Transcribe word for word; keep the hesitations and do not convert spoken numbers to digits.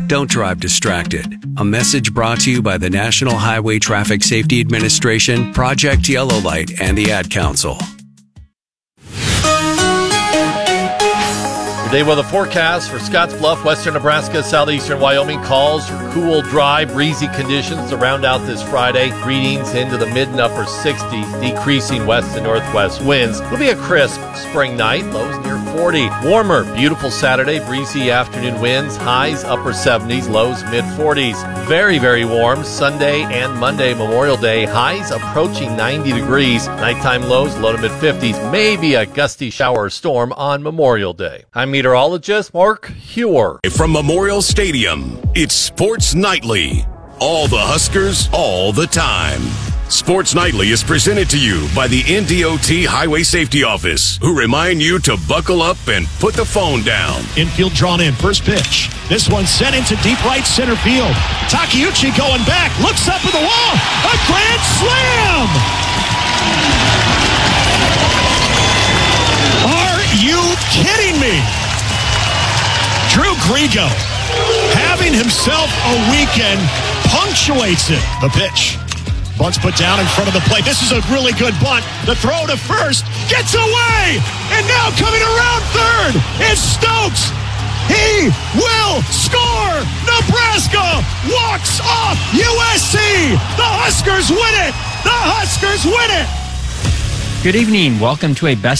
Don't drive distracted. A message brought to you by the National Highway Traffic Safety Administration, Project Yellow Light, and the Ad Council. Your day weather forecast for Scottsbluff, western Nebraska, southeastern Wyoming calls for cool, dry, breezy conditions to round out this Friday. Readings into the mid and upper sixties, decreasing west and northwest winds. It'll be a crisp spring night, lows near forty. Warmer, beautiful Saturday, breezy afternoon winds, highs upper seventies, lows mid forties. Very, very warm Sunday and Monday, Memorial Day, highs approaching ninety degrees. Nighttime lows low to mid fifties. Maybe a gusty shower or storm on Memorial Day. I'm meteorologist Mark Hewer. From Memorial Stadium, it's Sports Nightly. All the Huskers, all the time. Sports Nightly is presented to you by the N D O T Highway Safety Office, who remind you to buckle up and put the phone down. Infield drawn in, first pitch. This one sent into deep right center field. Takeuchi going back, looks up at the wall. A grand slam! Are you kidding me? Drew Grigo, having himself a weekend, punctuates it. The pitch. Bunt's put down in front of the plate. This is a really good bunt. The throw to first gets away. And now coming around third is Stokes. He will score. Nebraska walks off U S C. The Huskers win it. The Huskers win it. Good evening. Welcome to a best